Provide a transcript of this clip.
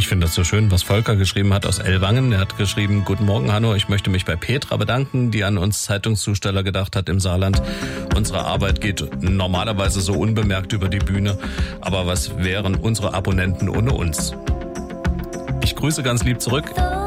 finde das so schön, was Volker geschrieben hat aus Ellwangen. Er hat geschrieben: Guten Morgen, Hanno, ich möchte mich bei Petra bedanken, die an uns Zeitungszusteller gedacht hat im Saarland. Unsere Arbeit geht normalerweise so unbemerkt über die Bühne, aber was wären unsere Abonnenten ohne uns? Ich grüße ganz lieb zurück.